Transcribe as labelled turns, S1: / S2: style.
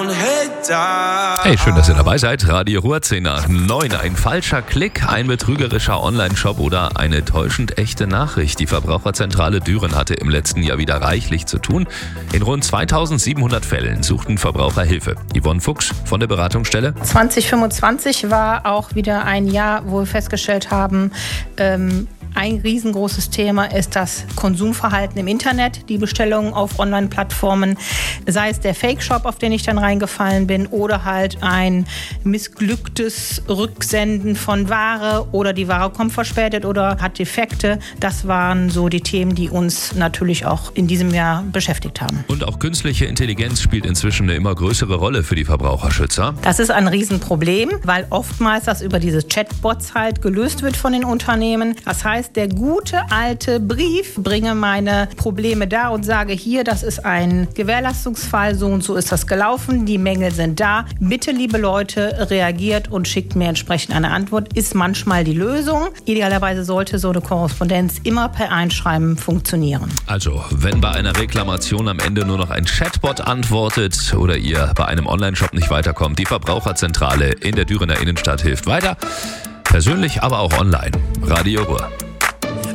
S1: Hey, schön, dass ihr dabei seid. Radio Ruhr 10 nach 9. Ein falscher Klick, ein betrügerischer Online-Shop oder eine täuschend echte Nachricht. Die Verbraucherzentrale Düren hatte im letzten Jahr wieder reichlich zu tun. In rund 2700 Fällen suchten Verbraucher Hilfe. Yvonne Fuchs von der Beratungsstelle.
S2: 2025 war auch wieder ein Jahr, wo wir festgestellt haben, ein riesengroßes Thema ist das Konsumverhalten im Internet, die Bestellungen auf Online-Plattformen, sei es der Fake-Shop, auf den ich dann reingefallen bin, oder halt ein missglücktes Rücksenden von Ware oder die Ware kommt verspätet oder hat Defekte. Das waren so die Themen, die uns natürlich auch in diesem Jahr beschäftigt haben.
S1: Und auch künstliche Intelligenz spielt inzwischen eine immer größere Rolle für die Verbraucherschützer.
S2: Das ist ein Riesenproblem, weil oftmals das über diese Chatbots halt gelöst wird von den Unternehmen. Das heißt, der gute alte Brief, bringe meine Probleme da und sage hier, das ist ein Gewährleistungsfall, so und so ist das gelaufen, die Mängel sind da. Bitte, liebe Leute, reagiert und schickt mir entsprechend eine Antwort, ist manchmal die Lösung. Idealerweise sollte so eine Korrespondenz immer per Einschreiben funktionieren.
S1: Also, wenn bei einer Reklamation am Ende nur noch ein Chatbot antwortet oder ihr bei einem Online-Shop nicht weiterkommt, die Verbraucherzentrale in der Dürener Innenstadt hilft weiter. Persönlich, aber auch online. Radio Ruhr.